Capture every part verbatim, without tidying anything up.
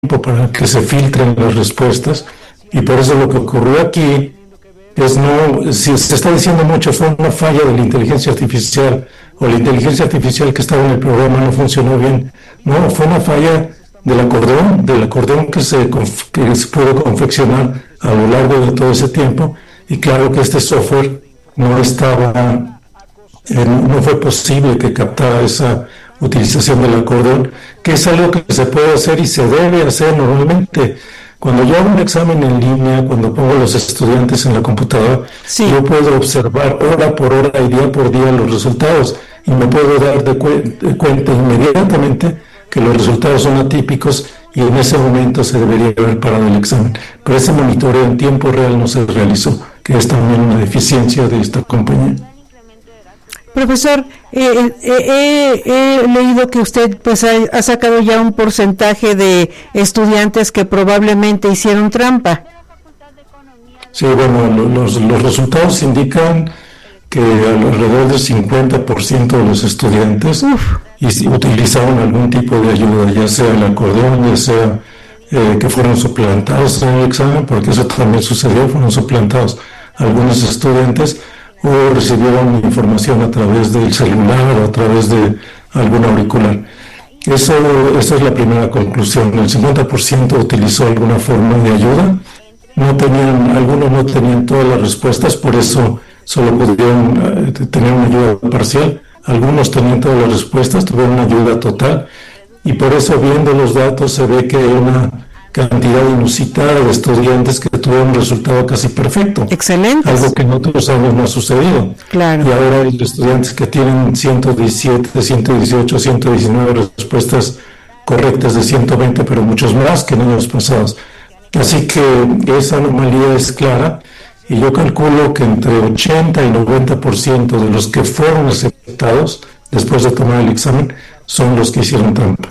para que se filtren las respuestas, y por eso lo que ocurrió aquí es no, si se está diciendo mucho, fue una falla de la inteligencia artificial, o la inteligencia artificial que estaba en el programa no funcionó bien. No, fue una falla del acordeón, del acordeón que se, que se pudo confeccionar a lo largo de todo ese tiempo, y claro que este software no estaba, eh, no fue posible que captara esa utilización del acordeón, que es algo que se puede hacer y se debe hacer normalmente. Cuando yo hago un examen en línea, cuando pongo a los estudiantes en la computadora, sí, yo puedo observar hora por hora y día por día los resultados, y me puedo dar de, cu- de cuenta inmediatamente que los resultados son atípicos, y en ese momento se debería haber parado el examen. Pero ese monitoreo en tiempo real no se realizó, que es también una deficiencia de esta compañía. Profesor, eh, eh, eh, he leído que usted pues ha, ha sacado ya un porcentaje de estudiantes que probablemente hicieron trampa. Sí, bueno, los, los resultados indican que alrededor del cincuenta por ciento de los estudiantes y, utilizaron algún tipo de ayuda, ya sea el acordeón, ya sea eh, que fueron suplantados en el examen, porque eso también sucedió, fueron suplantados algunos estudiantes, o recibieron información a través del celular o a través de algún auricular. Eso, esa es la primera conclusión. El cincuenta por ciento utilizó alguna forma de ayuda. No tenían, algunos no tenían todas las respuestas, por eso solo pudieron uh, tener una ayuda parcial. Algunos tenían todas las respuestas, tuvieron una ayuda total, y por eso, viendo los datos, se ve que hay una cantidad inusitada de estudiantes que tuvieron un resultado casi perfecto. Excelente. Algo que en otros años no ha sucedido. Claro. Y ahora hay estudiantes que tienen ciento diecisiete, ciento dieciocho, ciento diecinueve respuestas correctas de ciento veinte, pero muchos más que en años pasados. Así que esa anomalía es clara, y yo calculo que entre ochenta y noventa por ciento de los que fueron aceptados después de tomar el examen son los que hicieron trampa.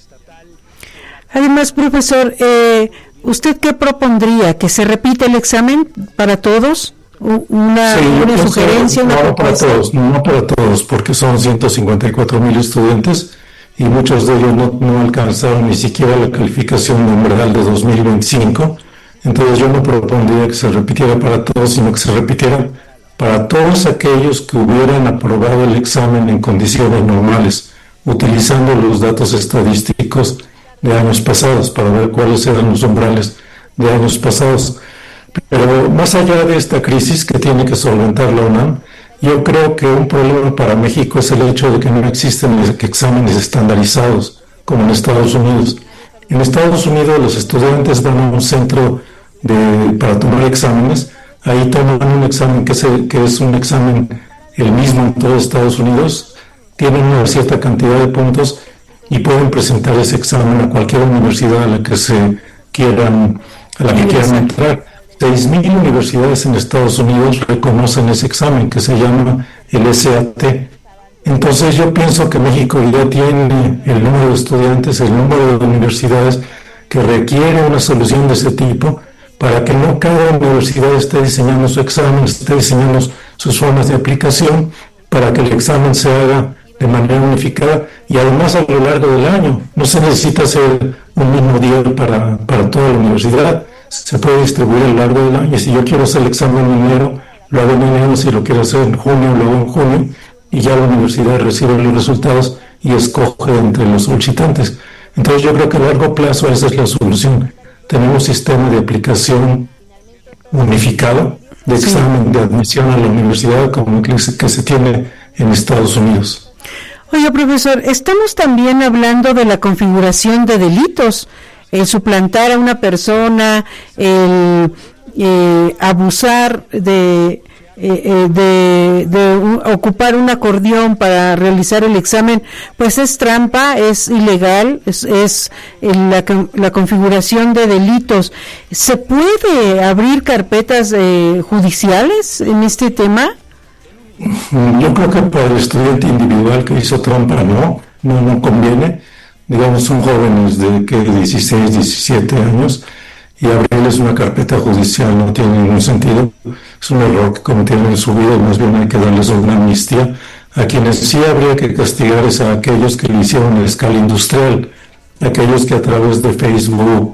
Además, profesor, eh, ¿usted qué propondría? ¿Que se repita el examen para todos? ¿Una, sí, una sugerencia? No, una no para todos, no para todos, porque son ciento cincuenta y cuatro mil estudiantes, y muchos de ellos no, no alcanzaron ni siquiera la calificación de umbral de dos mil veinticinco. Entonces yo no propondría que se repitiera para todos, sino que se repitiera para todos aquellos que hubieran aprobado el examen en condiciones normales, utilizando los datos estadísticos de años pasados, para ver cuáles eran los umbrales de años pasados. Pero más allá de esta crisis que tiene que solventar la UNAM, yo creo que un problema para México es el hecho de que no existen exámenes estandarizados como en Estados Unidos. En Estados Unidos los estudiantes van a un centro de, para tomar exámenes. Ahí toman un examen que es, el, que es un examen el mismo en todo Estados Unidos, tienen una cierta cantidad de puntos y pueden presentar ese examen a cualquier universidad a la que se quieran, a la que quieran entrar. seis mil universidades en Estados Unidos reconocen ese examen que se llama el S A T. Entonces yo pienso que México ya tiene el número de estudiantes, el número de universidades que requiere una solución de ese tipo, para que no cada universidad esté diseñando su examen, esté diseñando sus formas de aplicación, para que el examen se haga de manera unificada, y además a lo largo del año. No se necesita hacer un mismo día para, para toda la universidad, se puede distribuir a lo largo del año. Si yo quiero hacer el examen en enero, lo hago en enero; si lo quiero hacer en junio, lo hago en junio, y ya la universidad recibe los resultados y escoge entre los solicitantes. Entonces yo creo que a largo plazo esa es la solución. Tenemos un sistema de aplicación unificado de examen de admisión a la universidad como que se, que se tiene en Estados Unidos. Oiga, profesor, estamos también hablando de la configuración de delitos, el suplantar a una persona, el eh, abusar de, eh, de, de un, ocupar un acordeón para realizar el examen, pues es trampa, es ilegal, es, es la, la configuración de delitos. ¿Se puede abrir carpetas eh, judiciales en este tema? Yo creo que para el estudiante individual que hizo trampa no, no, no conviene. Digamos, son jóvenes de que dieciséis, diecisiete años, y abrirles una carpeta judicial no tiene ningún sentido. Es un error que cometieron en su vida, y más bien hay que darles una amnistía. A quienes sí habría que castigar es a aquellos que lo hicieron a escala industrial, aquellos que a través de Facebook